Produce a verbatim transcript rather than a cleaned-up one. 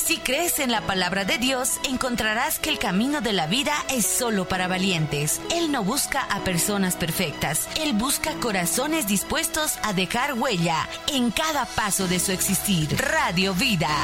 Si crees en la palabra de Dios, encontrarás que el camino de la vida es solo para valientes. Él no busca a personas perfectas. Él busca corazones dispuestos a dejar huella en cada paso de su existir. Radio Vida.